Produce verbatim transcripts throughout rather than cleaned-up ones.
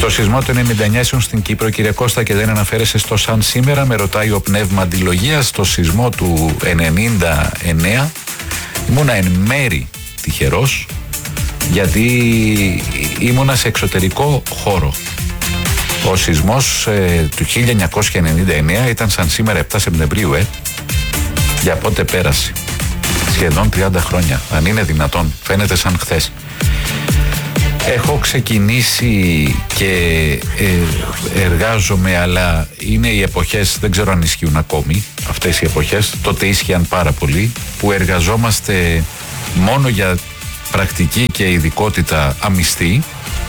Στο σεισμό του ενενήντα εννιά ήσουν στην Κύπρο, κύριε Κώστα, και δεν αναφέρεσαι στο σαν σήμερα, με ρωτάει ο πνεύμα αντιλογίας. Στο σεισμό του ενενήντα εννέα ήμουνα εν μέρη τυχερός, γιατί ήμουνα σε εξωτερικό χώρο. Ο σεισμός ε, του χίλια εννιακόσια ενενήντα εννέα ήταν σαν σήμερα επτά Σεπτεμβρίου, ε. Για πότε πέρασε? Σχεδόν τριάντα χρόνια, αν είναι δυνατόν, φαίνεται σαν χθες. Έχω ξεκινήσει και ε, εργάζομαι, αλλά είναι οι εποχές, δεν ξέρω αν ισχύουν ακόμη αυτές οι εποχές, τότε ίσχυαν πάρα πολύ, που εργαζόμαστε μόνο για πρακτική και ειδικότητα αμυστή.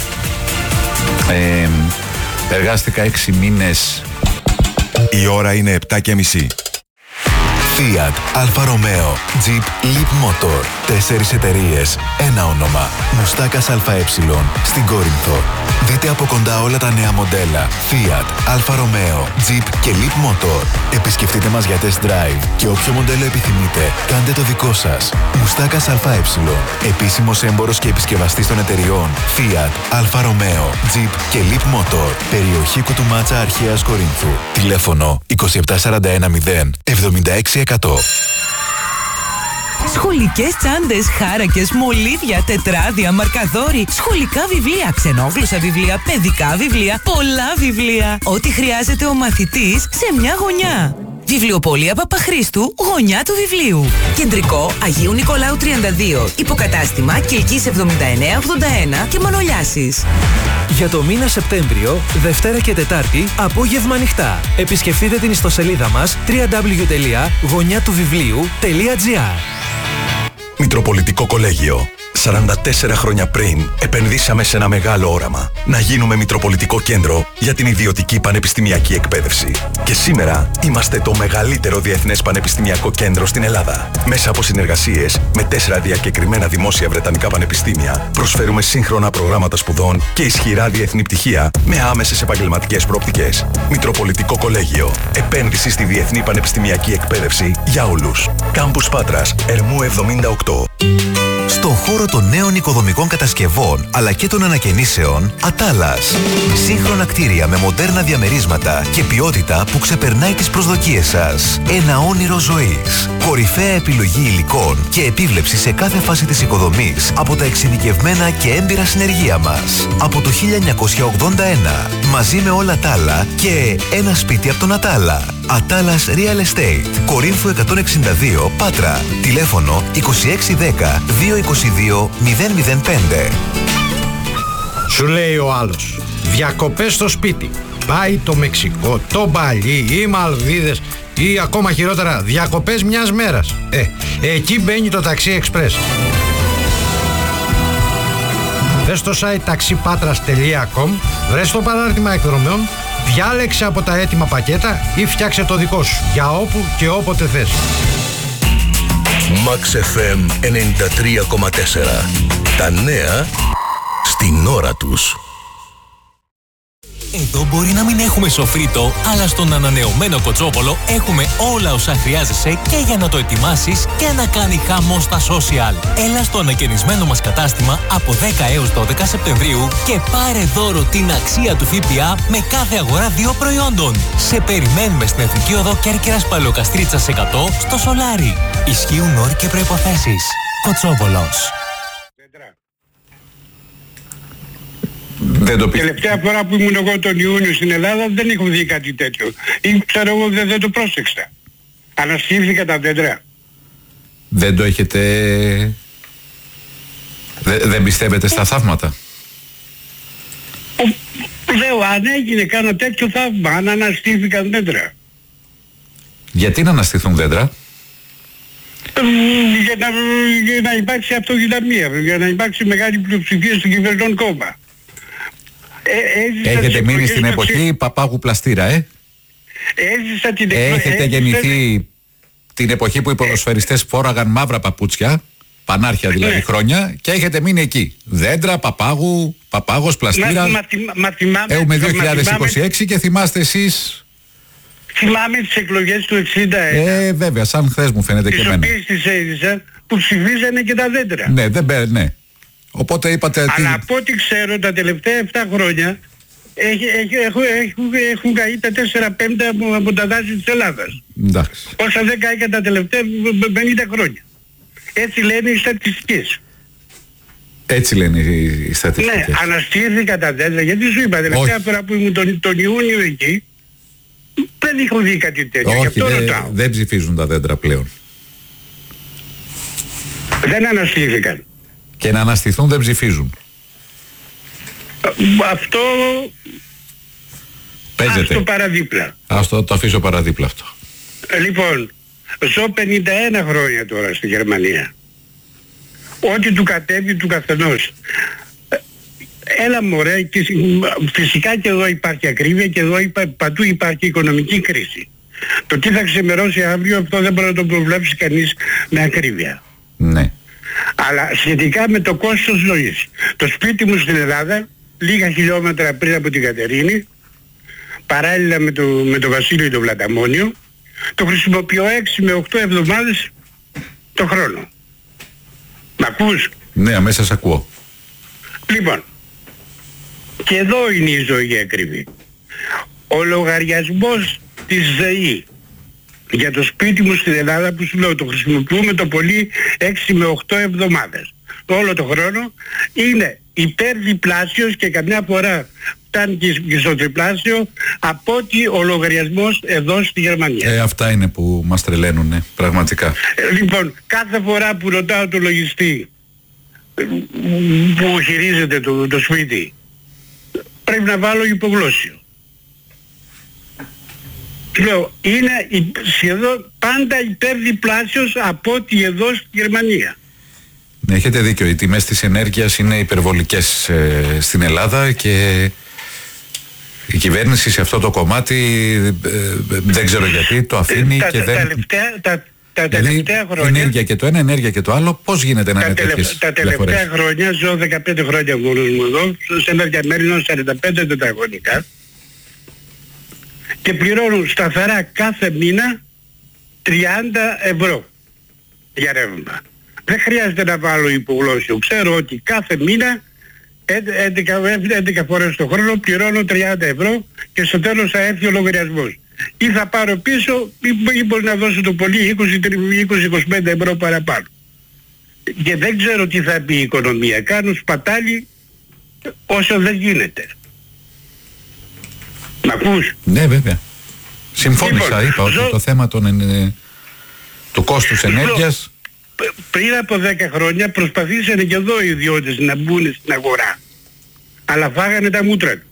Ε, εργάστηκα έξι μήνες. Η ώρα είναι επτά και μισή. Fiat, Alfa Romeo, Jeep, Leap Motor. Τέσσερις εταιρείες, ένα όνομα. Μουστάκας ΑΕ στην Κόρινθο. Δείτε από κοντά όλα τα νέα μοντέλα Fiat, Alfa Romeo, Jeep και Leap Motor. Επισκεφτείτε μας για test drive και όποιο μοντέλο επιθυμείτε, κάντε το δικό σας. Μουστάκας ΑΕ. Επίσημος έμπορος και επισκευαστής των εταιριών Fiat, Alfa Romeo, Jeep και Leap Motor. Περιοχή Κουτουμάτσα Αρχαίας Κορίνθου. Τηλέφωνο είκοσι επτά σαράντα ένα μηδέν εβδομήντα έξι εκατό. Σχολικές τσάντες, χάρακες, μολύβια, τετράδια, μαρκαδόροι, σχολικά βιβλία, ξενόγλωσσα βιβλία, παιδικά βιβλία, πολλά βιβλία. Ό,τι χρειάζεται ο μαθητής σε μια γωνιά. Βιβλιοπωλεία Παπαχρήστου, γωνιά του βιβλίου. Κεντρικό Αγίου Νικολάου τριάντα δύο. Υποκατάστημα Κιλκής εβδομήντα εννέα ογδόντα ένα και Μανολιάσης. Για το μήνα Σεπτέμβριο, Δευτέρα και Τετάρτη, απόγευμα ανοιχτά. Επισκεφτείτε την ιστοσελίδα μας double-u double-u double-u τελεία γωνιά του βιβλίου τελεία τζι άρ. Μητροπολιτικό Κολέγιο. σαράντα τέσσερα χρόνια πριν, επενδύσαμε σε ένα μεγάλο όραμα. Να γίνουμε Μητροπολιτικό Κέντρο για την ιδιωτική πανεπιστημιακή εκπαίδευση. Και σήμερα είμαστε το μεγαλύτερο διεθνές πανεπιστημιακό κέντρο στην Ελλάδα. Μέσα από συνεργασίες με τέσσερα διακεκριμένα δημόσια βρετανικά πανεπιστήμια, προσφέρουμε σύγχρονα προγράμματα σπουδών και ισχυρά διεθνή πτυχία με άμεσες επαγγελματικές προοπτικές. Μητροπολιτικό Κολέγιο. Επένδυση στη διεθνή πανεπιστημιακή εκπαίδευση για όλους. Κάμπους Πάτρας, Ερμού εβδομήντα οκτώ. Στον χώρο των νέων οικοδομικών κατασκευών αλλά και των ανακαινήσεων, Ατάλας. Σύγχρονα κτίρια με μοντέρνα διαμερίσματα και ποιότητα που ξεπερνάει τις προσδοκίες σας. Ένα όνειρο ζωής. Κορυφαία επιλογή υλικών και επίβλεψη σε κάθε φάση της οικοδομής από τα εξειδικευμένα και έμπειρα συνεργεία μας. Από το χίλια εννιακόσια ογδόντα ένα. Μαζί με όλα τα άλλα και ένα σπίτι από τον Ατάλα. Ατάλας Real Estate. Κορίνθου εκατόν εξήντα δύο, Πάτρα. Τηλέφωνο είκοσι έξι δέκα διακόσια είκοσι δύο μηδέν μηδέν πέντε. Σου λέει ο άλλος, διακοπές στο σπίτι. Πάει το Μεξικό, το Μπαλί ή Μαλδίβες ή ακόμα χειρότερα διακοπές μιας μέρας. Ε, εκεί μπαίνει το Taxi Express. Δες στο site taxipatras τελεία com, βρες το παράρτημα εκδρομέων, διάλεξε από τα έτοιμα πακέτα ή φτιάξε το δικό σου για όπου και όποτε θες. Max εφ εμ ενενήντα τρία κόμμα τέσσερα. Τα νέα στην ώρα τους. Εδώ μπορεί να μην έχουμε σοφρίτο, αλλά στον ανανεωμένο Κοτσόπολο έχουμε όλα όσα χρειάζεσαι και για να το ετοιμάσεις και να κάνει χαμό στα social. Έλα στο ανακαινισμένο μας κατάστημα από δέκα έως δώδεκα Σεπτεμβρίου και πάρε δώρο την αξία του ΦΠΑ με κάθε αγορά δύο προϊόντων. Σε περιμένουμε στην Εθνική Οδό Κέρκυρας Παλαιοκαστρίτσας εκατό στο Σολάρι. Ισχύουν όροι και προϋποθέσεις. Κοτσόπολος. Δεν το πει... Τελευταία φορά που ήμουν εγώ τον Ιούνιο στην Ελλάδα δεν έχω δει κάτι τέτοιο. Ή ξέρω εγώ δεν, δεν το πρόσεξα. Αναστήφθηκα τα δέντρα. Δεν το έχετε... Δε, δεν πιστεύετε στα θαύματα. Λέω αν έγινε κάνα τέτοιο θαύμα, αν αναστήφθηκαν δέντρα. Γιατί να αναστηθούν δέντρα? Για να, για να υπάρξει αυτοδυναμία, για να υπάρξει μεγάλη πλειοψηφία στο κυβερνών κόμμα. Ε, Έχετε μείνει στην εποχή Παπάγου Πλαστήρα, ε? Έζησα την Έχετε έζησα... γεννηθεί την εποχή που οι ποδοσφαιριστές φόραγαν μαύρα παπούτσια, πανάρχια δηλαδή ναι. χρόνια, και έχετε μείνει εκεί. Δέντρα, Παπάγου, Παπάγος, Πλαστήρα. Μα, μα, μα, θυμάμαι, Έχουμε δύο χιλιάδες είκοσι έξι θυμάμαι, και θυμάστε εσείς... Θυμάμαι τις εκλογές του εξήντα ένα. Ε, βέβαια, σαν χθες μου φαίνεται και εμένα. Τις οποίες τις έζησα, που ψηφίζανε και τα δέντρα. Ναι, δεν ναι. Οπότε είπατε... Αλλά τι... από ό,τι ξέρω τα τελευταία επτά χρόνια έχει, έχει, έχουν, έχουν, έχουν καεί τα τέσσερα πέμπτα από, από τα δάση της Ελλάδας. Εντάξει. Όσα δεν κάηκαν τα τελευταία πενήντα χρόνια. Έτσι λένε οι στατιστικές. Έτσι λένε οι στατιστικές. Ναι, αναστήθηκα τα δέντρα, γιατί σου είπα, τελευταία φορά που ήμουν τον, τον Ιούνιο εκεί, δεν έχω δει κάτι τέτοιο. Όχι, δεν δε ψηφίζουν τα δέντρα πλέον. Δεν αναστήθηκαν. Και να αναστηθούν δεν ψηφίζουν. Αυτό... Παίζεται. Ας το παραδίπλα. Ας το, το αφήσω παραδίπλα αυτό. Λοιπόν, ζω πενήντα ένα χρόνια τώρα στη Γερμανία. Ό,τι του κατέβει του καθενός. Έλα μωρέ, και φυσικά και εδώ υπάρχει ακρίβεια και εδώ υπά, παντού υπάρχει οικονομική κρίση. Το τι θα ξημερώσει αύριο, αυτό δεν μπορεί να το προβλέψει κανείς με ακρίβεια. Ναι. Αλλά σχετικά με το κόστος ζωής. Το σπίτι μου στην Ελλάδα, λίγα χιλιόμετρα πριν από την Κατερίνη, παράλληλα με το, με το Βασίλειο το Βλαταμόνιο, το χρησιμοποιώ έξι με οκτώ εβδομάδες το χρόνο. Μ' ακούς? Ναι, αμέσως σας ακούω. Λοιπόν, και εδώ είναι η ζωή ακριβή. Ο λογαριασμός της ΔΕΗ για το σπίτι μου στην Ελλάδα, που σου λέω, το χρησιμοποιούμε το πολύ έξι με οκτώ εβδομάδες όλο το χρόνο, είναι υπερδιπλάσιος και καμιά φορά φτάνει και στο τριπλάσιο από ότι ο λογαριασμός εδώ στη Γερμανία. Ε, αυτά είναι που μας τρελαίνουνε, πραγματικά. Ε, λοιπόν, κάθε φορά που ρωτάω το λογιστή που χειρίζεται το, το σπίτι, πρέπει να βάλω υπογλώσσιο. Λέω, είναι σχεδόν πάντα υπερδιπλάσιος από ό,τι εδώ στη Γερμανία. Ναι, έχετε δίκιο. Οι τιμές της ενέργειας είναι υπερβολικές ε, στην Ελλάδα και η κυβέρνηση σε αυτό το κομμάτι ε, ε, δεν ξέρω γιατί το αφήνει τα, και τα, δεν... Τα τελευταία, τα, τα δηλαδή, τελευταία χρόνια... ενέργεια και το ένα, ενέργεια και το άλλο, πώς γίνεται να τα είναι τελευ, τέτοιες Τα τελευταία διαφορές? χρόνια, ζω δεκαπέντε χρόνια μόνος μου εδώ, σε ένα διαμέρισμα σαράντα πέντε τετραγωνικά και πληρώνω σταθερά κάθε μήνα τριάντα ευρώ για ρεύμα. Δεν χρειάζεται να βάλω υπογλώσσιο. Ξέρω ότι κάθε μήνα έντεκα φορές το χρόνο πληρώνω τριάντα ευρώ και στο τέλος θα έρθει ο λογαριασμός. Ή θα πάρω πίσω ή, ή μπορεί να δώσω το πολύ είκοσι με είκοσι πέντε ευρώ παραπάνω. Και δεν ξέρω τι θα πει η οικονομία. Κάνω σπατάλη όσο δεν γίνεται. Μ' ακούς? Ναι, βέβαια. Συμφώνησα, λοιπόν, είπα ότι ζω... το θέμα των, ε, του κόστους ενέργειας... Πριν από δέκα χρόνια προσπαθήσανε και εδώ οι ιδιώτες να μπουν στην αγορά. Αλλά φάγανε τα μούτρα του.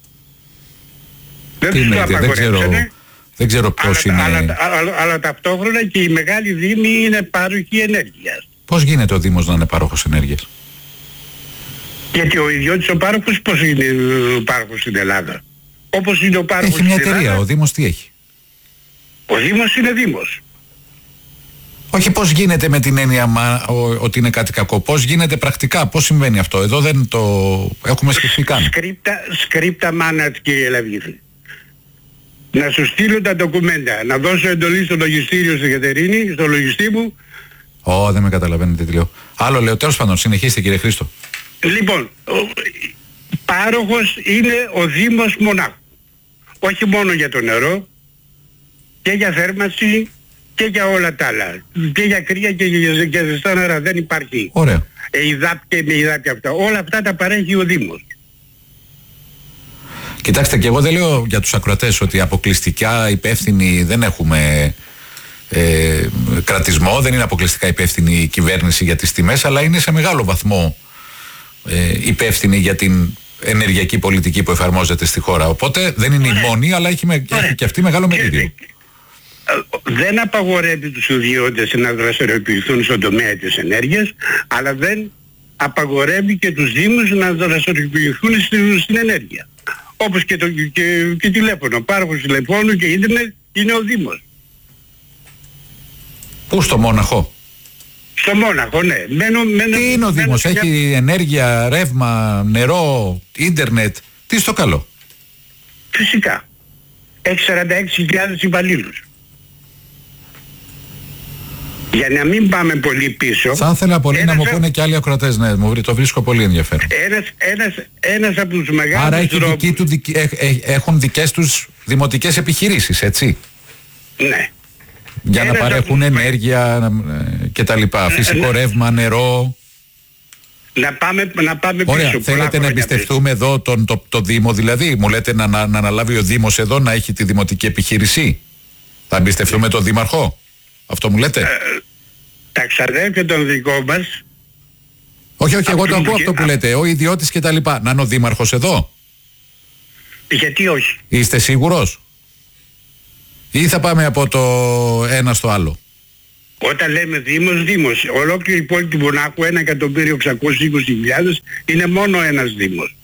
Δεν τους το απαγορεύσανε. Δεν ξέρω πώς αλλά, είναι... Αλλά, αλλά, αλλά ταυτόχρονα και οι μεγάλοι δήμοι είναι πάροχοι ενέργειας. Πώς γίνεται ο Δήμος να είναι πάροχος ενέργειας? Γιατί ο ιδιώτης ο πάροχος πώς είναι ο πάροχος στην Ελλάδα? Όπως είναι ο πάροχος στην Ελλάδα. Έχει μια εταιρεία, Ελλάδα, ο Δήμος τι έχει? Ο Δήμος είναι Δήμος. Όχι πώς γίνεται με την έννοια μα, ο, ότι είναι κάτι κακό. Πώς γίνεται πρακτικά, πώς συμβαίνει αυτό? Εδώ δεν το έχουμε σκεφτεί καν. Σκρίπτα, σκρίπτα μάνατ, κύριε Λαβίδη. Να σου στείλω τα ντοκουμέντα, να δώσω εντολή στο λογιστήριο στην Κατερίνη, στο λογιστή μου. Ω, δεν με καταλαβαίνετε τι λέω. Άλλο λέω, τέλος πάντων, συνεχίστε κύριε Χρήστο. Λοιπόν, ο, πάροχος είναι ο Δήμος μονάχου. Όχι μόνο για το νερό, και για θέρμανση και για όλα τα άλλα. Και για κρύα και για, για ζεστά νερά δεν υπάρχει. Ωραία. Ε, υδάτ και με υδάτ και αυτά. Όλα αυτά τα παρέχει ο Δήμος. Κοιτάξτε, και εγώ δεν λέω για τους ακροατές ότι αποκλειστικά υπεύθυνοι δεν έχουμε ε, κρατισμό, δεν είναι αποκλειστικά υπεύθυνη η κυβέρνηση για τις τιμές, αλλά είναι σε μεγάλο βαθμό ε, υπεύθυνη για την ενεργειακή πολιτική που εφαρμόζεται στη χώρα. Οπότε δεν είναι η μόνη, αλλά έχει, με, έχει και αυτή μεγάλο μερίδιο. Δεν απαγορεύει τους ιδιώτες να δραστηριοποιηθούν στον τομέα της ενέργειας, αλλά δεν απαγορεύει και τους Δήμους να δραστηριοποιηθούν στην, στην ενέργεια. Όπως και, το, και, και τηλέφωνο. Πάροχος τηλεφώνου και ίντερνετ είναι ο Δήμος. Πού, στο Μόναχο? Στο Μόναχο, ναι. Μένω, μένω, τι είναι ο Δήμος? μένω, έχει μια... ενέργεια, ρεύμα, νερό, ίντερνετ. Τι στο καλό? Φυσικά. Έχει σαράντα έξι χιλιάδες υπαλλήλους. Για να μην πάμε πολύ πίσω. Θα ήθελα πολύ ένας, να μου πούνε και άλλοι ακροατές, ναι, μου, το βρίσκω πολύ ενδιαφέρον. Ένας, ένας, ένας από τους μεγάλους Άρα έχει δρόμους... δική του, δικ- έχ- έχ- έχουν δικές τους δημοτικές επιχειρήσεις, έτσι. Ναι. Για Ένας να παρέχουν από τους- ενέργεια ε, και τα λοιπά. Φυσικό ναι. ρεύμα, νερό. Να πάμε, να πάμε Ωραία, πίσω. πολλά θέλετε να χρόνια εμπιστευτούμε εδώ τον, το, το Δήμο, δηλαδή. Μου λέτε να, να, να αναλάβει ο Δήμος εδώ να έχει τη δημοτική επιχείρηση. Θα εμπιστευτούμε τον Δήμαρχο. Αυτό μου λέτε. Ε, τα ξαδέρφια των δικών μας. όχι, όχι, εγώ το από ακούω την- αυτό που λέτε. Ο ιδιώτης και τα λοιπά. Να είναι ο Δήμαρχος εδώ. Γιατί όχι. Είστε σίγουρος? Ή θα πάμε από το ένα στο άλλο? Όταν λέμε Δήμος, Δήμος. Ολόκληρη η πόλη του Μονάχου, ένα εκατομμύριο εξακόσιες είκοσι χιλιάδες, είναι μόνο ένας Δήμος.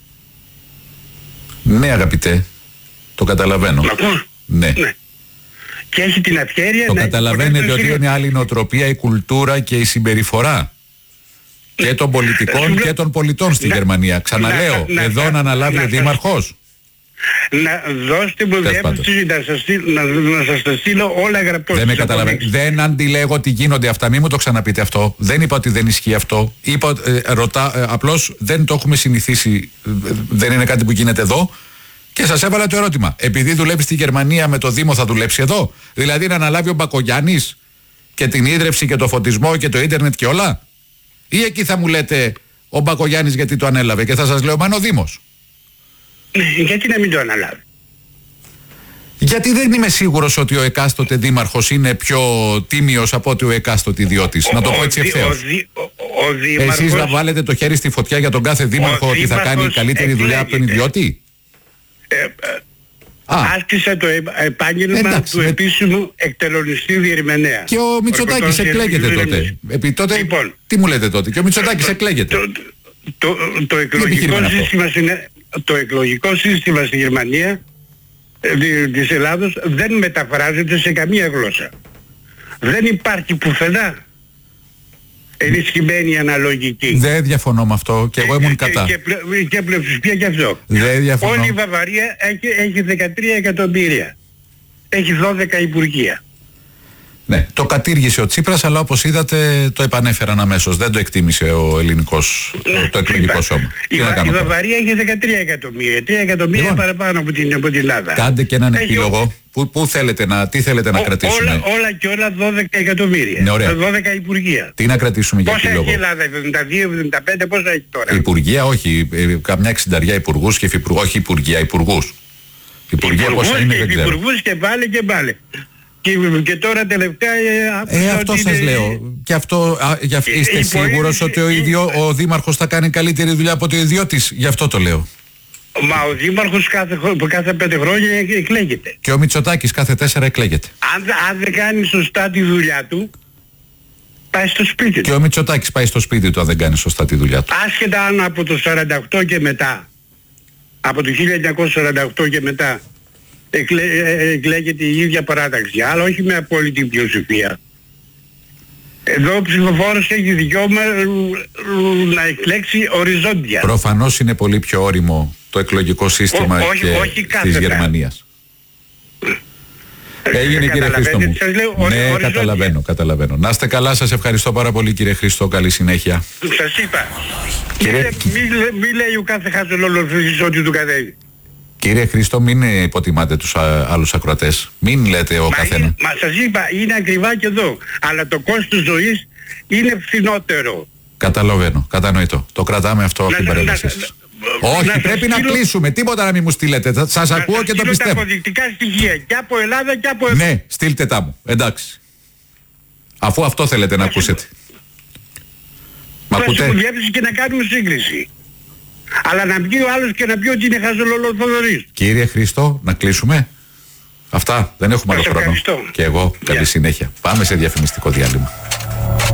Ναι, αγαπητέ. Το καταλαβαίνω. Μ' ακούς? Ναι. Ναι. Και έχει την ευκαιρία Το να... καταλαβαίνετε ότι είναι άλλη νοοτροπία, η κουλτούρα και η συμπεριφορά και των πολιτικών και των πολιτών στη Να- Γερμανία. Ξαναλέω, να- να- εδώ να- να αναλάβει να- ο Δήμαρχος. Να δώστε μου Τέλος διεύθυνση να σας στείλω, να, να σας τα στείλω όλα γραπτός. Δεν με στις καταλαβαίνω. αποδείξεις. Δεν αντιλέγω ότι γίνονται αυτά. Μην μου το ξαναπείτε αυτό. Δεν είπα ότι δεν ισχύει αυτό. Είπα, ε, ρωτά, ε, απλώς δεν το έχουμε συνηθίσει. Ε, δεν είναι κάτι που γίνεται εδώ. Και σας έβαλα το ερώτημα. Επειδή δουλεύει στη Γερμανία με το Δήμο, θα δουλέψει εδώ? Δηλαδή να αναλάβει ο Μπακογιάννης και την ίδρυυση και το φωτισμό και το ίντερνετ και όλα? Ή εκεί θα μου λέτε ο Μπακογιάννης γιατί το ανέλαβε και θα σας λέω μα είναι ο Δήμος? Ναι, γιατί να μην το αναλάβει. Γιατί δεν είμαι σίγουρος ότι ο εκάστοτε δήμαρχος είναι πιο τίμιος από ότι ο εκάστοτε ιδιώτης. Να το πω έτσι Ο δι- ευθέως. ο δι- ο- ο δήμαρχος- Εσείς να βάλετε το χέρι στη φωτιά για τον κάθε δήμαρχο ο ότι θα κάνει δήμαρχος καλύτερη δουλειά από τον εκλέγεται. ιδιώτη? ε, ε, Α, άσκησα το ε- επάγγελμα Εντάξει, του με- επίσημου εκτελονιστή διερμηνέα. και ο Μητσοτάκης Ορκωτός εκλέγεται διερμηνέας. τότε. Επί τότε, Λοιπόν. τι μου λέτε τότε? Και ο Μητσοτάκης εκλέγεται. Το, το, το, επιχείρημα εκλογικό είναι αυτό? σύστημα στην, το εκλογικό σύστημα στη Γερμανία ε, δι- της Ελλάδος δεν μεταφράζεται σε καμία γλώσσα. Δεν υπάρχει πουθενά ενισχυμένη αναλογική. Δεν διαφωνώ με αυτό και εγώ ήμουν κατά. Και, πλε- και πλειοψηφία γι' αυτό. Δεν διαφωνώ. Όλη η Βαβαρία έχει, έχει δεκατρία εκατομμύρια. Έχει δώδεκα υπουργεία. Ναι, το κατήργησε ο Τσίπρας, αλλά όπως είδατε το επανέφεραν αμέσως. Δεν το εκτίμησε ο ελληνικός, το εκλογικό είπα. σώμα. Η, Τι να Βα- κάνω η τώρα? Βαβαρία έχει δεκατρία εκατομμύρια. τρία εκατομμύρια Λοιπόν. παραπάνω από την, από την Ελλάδα. Κάντε και έναν Έχει επίλογο. Πού, πού θέλετε να, τι θέλετε να ο- κρατήσουμε? όλα, όλα και όλα δώδεκα εκατομμύρια. Ναι, ωραία. δώδεκα υπουργεία. Τι να κρατήσουμε για Πόσα έχει επίλογο? η Ελλάδα, εβδομήντα δύο εβδομήντα πέντε, πόσα έχει τώρα? Υπουργεία, όχι. ε, Καμιά εξινταριά υπουργούς και υφυπουργούς. Όχι υπουργεία, υπουργούς. Υπουργεία Υπουργούς πόσα είναι και δεν ξέρω. υπουργούς και πάλι και πάλι. Και, και τώρα τελευταία... ε, άκουσα Ε, αυτό ότι σας είναι- λέω. Και αυτό, α, για, Ε, είστε η σίγουρος πολιτική- ότι ο, ιδιο, ο δήμαρχος θα κάνει καλύτερη δουλειά από το ιδιώτης? Γι' αυτό το λέω. Μα ο δήμαρχος κάθε, χρο- κάθε πέντε χρόνια εκ- εκλέγεται. Και ο Μητσοτάκης κάθε τέσσερα εκλέγεται. Αν, δε- αν δεν κάνει σωστά τη δουλειά του, πάει στο σπίτι Και του. ο Μητσοτάκης πάει στο σπίτι του αν δεν κάνει σωστά τη δουλειά του. Άσχετα αν από το σαράντα οκτώ και μετά, από το χίλια εννιακόσια σαράντα οκτώ και μετά, εκλέ, ε, εκλέγεται η ίδια παράταξη, αλλά όχι με απόλυτη πλειοψηφία. Εδώ ο ψηφοφόρος έχει δικαίωμα ε, ε, να εκλέξει οριζόντια. Προφανώς είναι πολύ πιο όριμο το εκλογικό σύστημα Ό, όχι- και όχι της κάθετα. Γερμανίας. Έγινε, κύριε Καταλαβαίνετε Χρήστο μου. τι σας λέω, ορι- Ναι, οριζόντια. καταλαβαίνω, καταλαβαίνω. Να είστε καλά, σας ευχαριστώ πάρα πολύ, κύριε Χρήστο. Καλή συνέχεια. Σας είπα. Κύριε- Μη, μη, μη λέει ο κάθε χαζολόλοφης ότι του κατέβει. Κύριε Χρήστο, μην ε, υποτιμάτε τους α, άλλους ακροατές. Μην λέτε ο Μα, καθένα. είναι, μα σας είπα, είναι ακριβά και εδώ. Αλλά το κόστος ζωής είναι φθηνότερο. Καταλαβαίνω, κατανοητό. Το κρατάμε αυτό από Να- την να- παρέμβασή να- σας. να- Όχι, να σας πρέπει να στείλω- κλείσουμε. Τίποτα να μην μου στείλετε. Θα- Σας Να ακούω σας και το στείλω τα πιστεύω. αποδεικτικά στοιχεία και από Ελλάδα και από εδώ. Ναι, στείλτε τα μου. Εντάξει. Αφού αυτό θέλετε να ακούσετε. Μ' Θα ακούτε? συμβουλεύσει και να κάνουμε σύγκριση. Αλλά να βγει ο άλλος και να πει ότι είναι χαζολολοθοδωρής. Κύριε Χρήστο, να κλείσουμε. Αυτά. Δεν έχουμε άλλο Σας χρόνο. ευχαριστώ. Και εγώ. Καλή Γεια. συνέχεια. Πάμε σε διαφημιστικό διάλειμμα.